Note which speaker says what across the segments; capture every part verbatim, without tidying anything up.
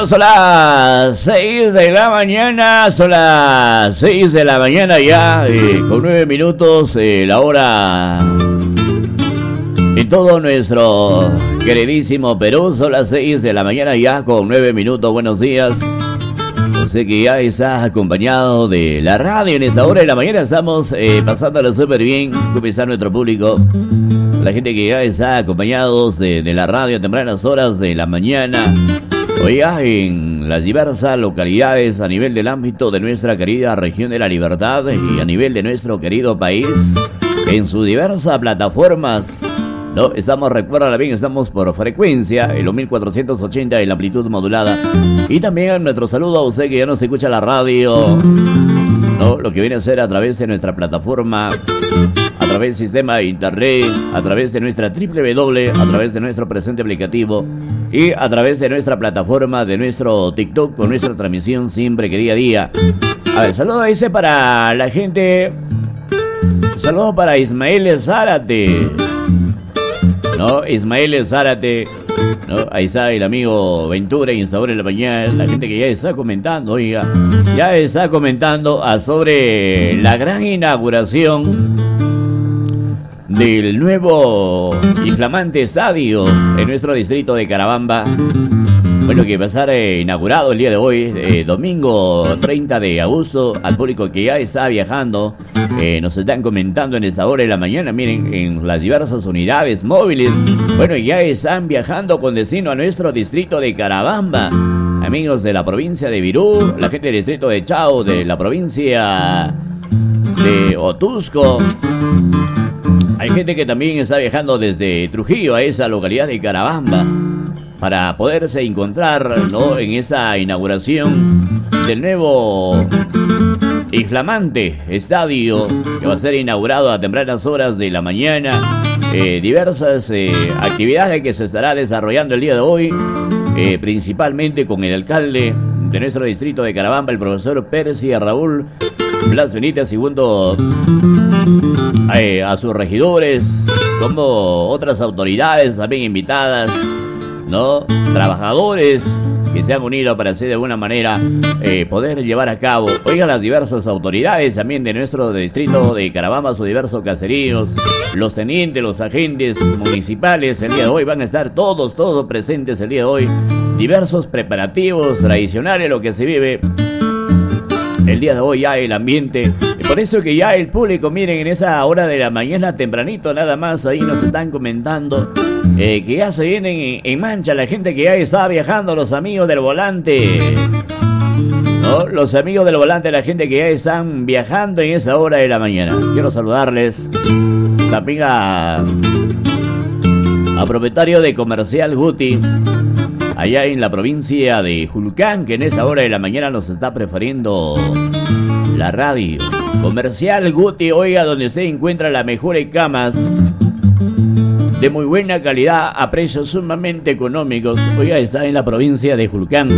Speaker 1: Bueno, son las seis de la mañana, son las seis de la mañana ya, eh, con nueve minutos, eh, la hora en todo nuestro queridísimo Perú, son las seis de la mañana ya con nueve minutos. Buenos días. Sé que ya está acompañado de la radio en esta hora de la mañana. Estamos eh, pasándolo súper bien. Comenzar nuestro público. La gente que ya está acompañados de, de la radio a tempranas horas de la mañana. Hoy ya en las diversas localidades a nivel del ámbito de nuestra querida región de la Libertad y a nivel de nuestro querido país. En sus diversas plataformas. No, estamos, recuerda bien, estamos por frecuencia en los mil cuatrocientos ochenta en la amplitud modulada. Y también nuestro saludo a usted que ya nos escucha la radio, no, lo que viene a ser a través de nuestra plataforma, a través del sistema de internet, a través de nuestra doble u doble u doble u, a través de nuestro presente aplicativo y a través de nuestra plataforma, de nuestro TikTok, con nuestra transmisión siempre que día a día. A ver, saludo ese para la gente, saludo para Ismael Zárate. No, Ismael Zárate, no, ahí está el amigo Ventura y Sabor en la mañana, la gente que ya está comentando, oiga, ya está comentando a sobre la gran inauguración del nuevo y flamante estadio en nuestro distrito de Carabamba. Bueno, que va a estar eh, inaugurado el día de hoy, eh, domingo treinta de agosto, al público que ya está viajando. Eh, nos están comentando en esta hora de la mañana, miren, en las diversas unidades móviles. Bueno, ya están viajando con destino a nuestro distrito de Carabamba. Amigos de la provincia de Virú, la gente del distrito de Chao, de la provincia de Otusco. Hay gente que también está viajando desde Trujillo a esa localidad de Carabamba, para poderse encontrar, ¿no?, en esa inauguración del nuevo y flamante estadio que va a ser inaugurado a tempranas horas de la mañana. Eh, diversas eh, actividades que se estará desarrollando el día de hoy, eh, principalmente con el alcalde de nuestro distrito de Carabamba, el profesor Percy Raúl Blas Benítez, segundo eh, a sus regidores, como otras autoridades también invitadas, ¿no? Trabajadores que se han unido para así de alguna manera eh, poder llevar a cabo, oigan, las diversas autoridades también de nuestro distrito de Carabamba, sus diversos caseríos, los tenientes, los agentes municipales, el día de hoy van a estar todos, todos presentes el día de hoy, diversos preparativos tradicionales, lo que se vive el día de hoy ya el ambiente. Y por eso que ya el público, miren, en esa hora de la mañana tempranito nada más, ahí nos están comentando eh, que ya se vienen en, en mancha la gente que ya está viajando, los amigos del volante, ¿no? Los amigos del volante, la gente que ya están viajando en esa hora de la mañana. Quiero saludarles también a, a propietario de Comercial Guti, allá en la provincia de Julcán, que en esa hora de la mañana nos está prefiriendo la radio. Comercial Guti, oiga, donde usted encuentra las mejores camas de muy buena calidad a precios sumamente económicos. Oiga, está en la provincia de Julcán.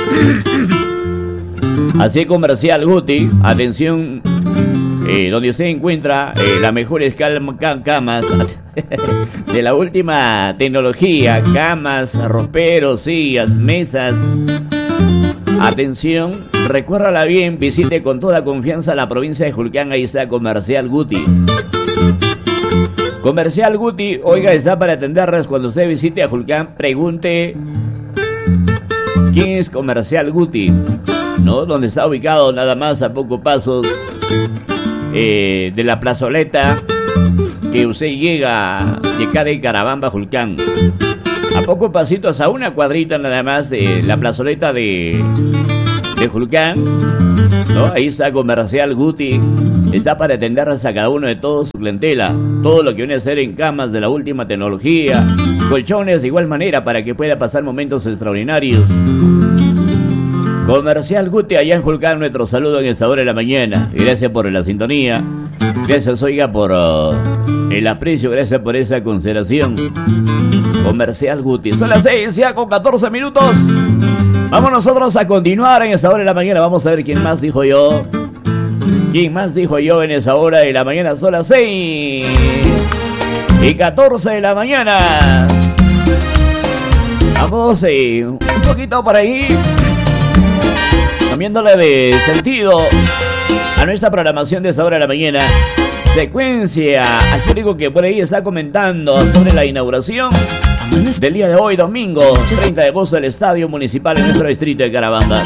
Speaker 1: Así, Comercial Guti, atención, eh, donde usted encuentra eh, las mejores cal- cam- camas de la última tecnología, camas, roperos, sillas, mesas. Atención, recuérdala bien, visite con toda confianza la provincia de Julcán, ahí está Comercial Guti. Comercial Guti, oiga, está para atenderles cuando usted visite a Julcán, pregunte quién es Comercial Guti, ¿no? Donde está ubicado nada más a pocos pasos eh, de la plazoleta que usted llega de acá de Carabamba, Julcán. A pocos pasitos, a una cuadrita nada más de la plazoleta de, de Julcán, ¿no? Ahí está Comercial Guti. Está para atenderles a cada uno de todos su clientela. Todo lo que viene a ser en camas de la última tecnología, colchones de igual manera para que pueda pasar momentos extraordinarios. Comercial Guti, allá en Julcán, nuestro saludo en esta hora de la mañana. Gracias por la sintonía. Gracias, oiga, por uh, el aprecio. Gracias por esa consideración. Comercial Guti. Son las seis ya con catorce minutos. Vamos nosotros a continuar en esta hora de la mañana. Vamos a ver quién más dijo yo. ¿Quién más dijo yo en esa hora de la mañana? Son las seis y catorce de la mañana. Vamos eh, un poquito por ahí, cambiándole de sentido a nuestra programación de esta hora de la mañana. Secuencia al público que por ahí está comentando sobre la inauguración del día de hoy, domingo treinta de agosto, del Estadio Municipal en nuestro distrito de Carabamba.